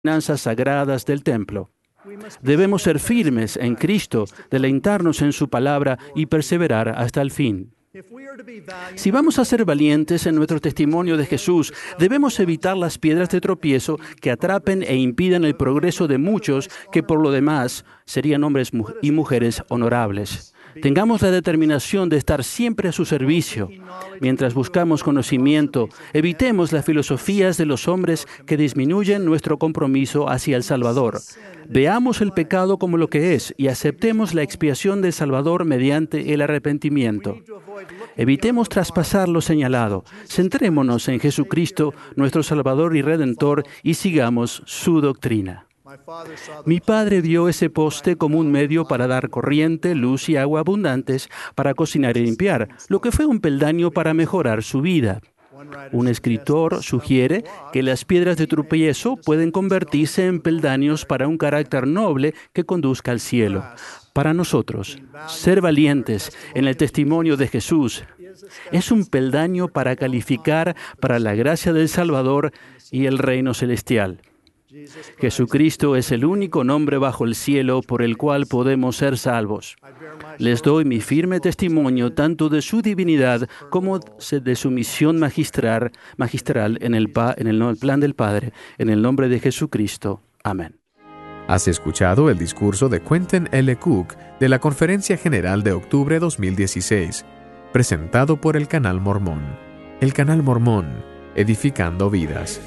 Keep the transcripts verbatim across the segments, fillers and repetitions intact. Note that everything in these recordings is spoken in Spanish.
ordenanzas sagradas del templo. Debemos ser firmes en Cristo, deleitarnos en su palabra y perseverar hasta el fin. Si vamos a ser valientes en nuestro testimonio de Jesús, debemos evitar las piedras de tropiezo que atrapen e impidan el progreso de muchos que por lo demás serían hombres y mujeres honorables. Tengamos la determinación de estar siempre a su servicio. Mientras buscamos conocimiento, evitemos las filosofías de los hombres que disminuyen nuestro compromiso hacia el Salvador. Veamos el pecado como lo que es y aceptemos la expiación del Salvador mediante el arrepentimiento. Evitemos traspasar lo señalado. Centrémonos en Jesucristo, nuestro Salvador y Redentor, y sigamos su doctrina. Mi padre vio ese poste como un medio para dar corriente, luz y agua abundantes para cocinar y limpiar, lo que fue un peldaño para mejorar su vida. Un escritor sugiere que las piedras de tropiezo pueden convertirse en peldaños para un carácter noble que conduzca al cielo. Para nosotros, ser valientes en el testimonio de Jesús es un peldaño para calificar para la gracia del Salvador y el reino celestial. Jesucristo es el único nombre bajo el cielo por el cual podemos ser salvos. Les doy mi firme testimonio tanto de su divinidad como de su misión magistral, magistral en, el, en el plan del Padre, en el nombre de Jesucristo. Amén. Has escuchado el discurso de Quentin L. Cook de la Conferencia General de octubre dos mil dieciséis, presentado por el Canal Mormón. El Canal Mormón, edificando vidas.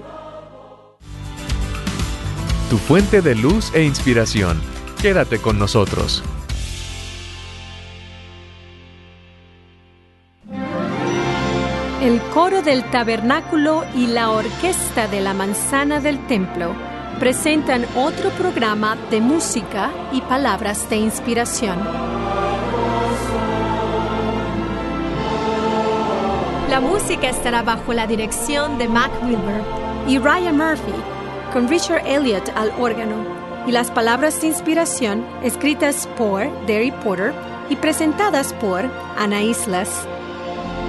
Tu fuente de luz e inspiración. Quédate con nosotros. El coro del tabernáculo y la orquesta de la manzana del templo presentan otro programa de música y palabras de inspiración. La música estará bajo la dirección de Mac Wilber y Ryan Murphy, con Richard Elliott al órgano, y las palabras de inspiración escritas por Derry Porter y presentadas por Ana Islas.